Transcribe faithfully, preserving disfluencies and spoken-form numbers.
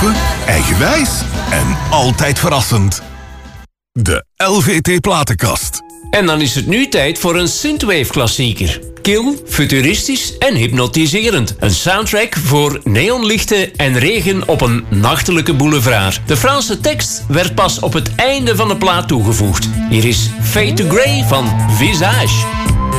Open, eigenwijs en altijd verrassend. De L V T Platenkast. En dan is het nu tijd voor een synthwave-klassieker. Kil, futuristisch en hypnotiserend. Een soundtrack voor neonlichten en regen op een nachtelijke boulevard. De Franse tekst werd pas op het einde van de plaat toegevoegd. Hier is Fade to Grey van Visage.